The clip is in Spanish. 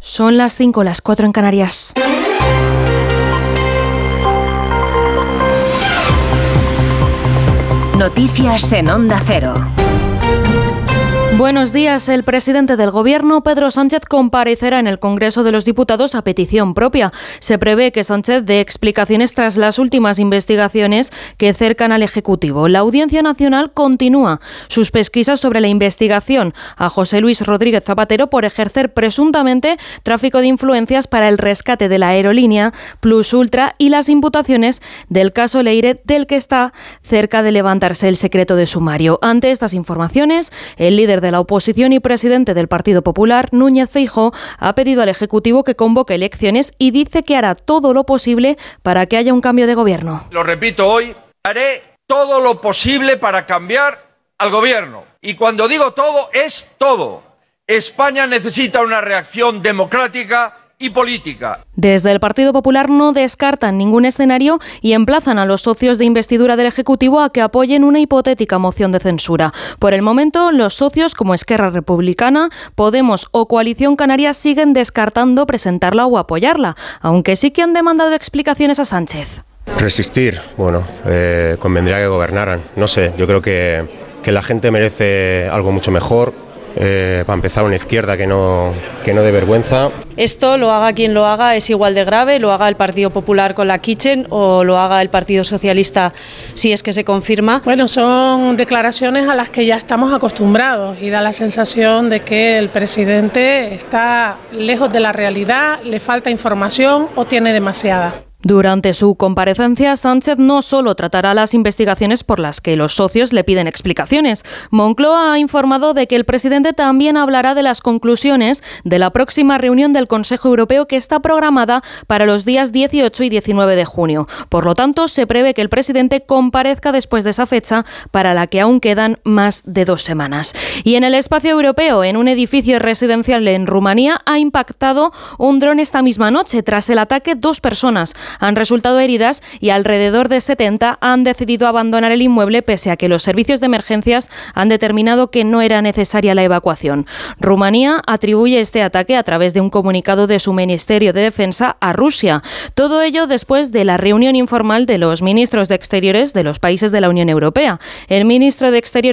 Son las 5, las 4 en Canarias. Noticias en Onda Cero. Buenos días. El presidente del Gobierno, Pedro Sánchez, comparecerá en el Congreso de los Diputados a petición propia. Se prevé que Sánchez dé explicaciones tras las últimas investigaciones que cercan al Ejecutivo. La Audiencia Nacional continúa sus pesquisas sobre la investigación a José Luis Rodríguez Zapatero por ejercer presuntamente tráfico de influencias para el rescate de la aerolínea Plus Ultra y las imputaciones del caso Leire, del que está cerca de levantarse el secreto de sumario. Ante estas informaciones, el líder de la oposición y presidente del Partido Popular, Núñez Feijóo, ha pedido al Ejecutivo que convoque elecciones y dice que hará todo lo posible para que haya un cambio de gobierno. Lo repito hoy, haré todo lo posible para cambiar al gobierno. Y cuando digo todo, es todo. España necesita una reacción democrática y política. Desde el Partido Popular no descartan ningún escenario y emplazan a los socios de investidura del Ejecutivo a que apoyen una hipotética moción de censura. Por el momento, los socios como Esquerra Republicana, Podemos o Coalición Canaria siguen descartando presentarla o apoyarla, aunque sí que han demandado explicaciones a Sánchez. Resistir, convendría que gobernaran. No sé, yo creo que la gente merece algo mucho mejor. Para empezar, una izquierda que no dé vergüenza. Esto, lo haga quien lo haga, es igual de grave, lo haga el Partido Popular con la Kitchen o lo haga el Partido Socialista si es que se confirma. Bueno, son declaraciones a las que ya estamos acostumbrados y da la sensación de que el presidente está lejos de la realidad, le falta información o tiene demasiada. Durante su comparecencia, Sánchez no solo tratará las investigaciones por las que los socios le piden explicaciones. Moncloa ha informado de que el presidente también hablará de las conclusiones de la próxima reunión del Consejo Europeo que está programada para los días 18 y 19 de junio. Por lo tanto, se prevé que el presidente comparezca después de esa fecha, para la que aún quedan más de 2 semanas. Y en el espacio europeo, en un edificio residencial en Rumanía, ha impactado un dron esta misma noche. Tras el ataque, 2 personas han resultado heridas y alrededor de 70 han decidido abandonar el inmueble pese a que los servicios de emergencias han determinado que no era necesaria la evacuación. Rumanía atribuye este ataque a través de un comunicado de su Ministerio de Defensa a Rusia. Todo ello después de la reunión informal de los ministros de Exteriores de los países de la Unión Europea. El ministro de Exteriores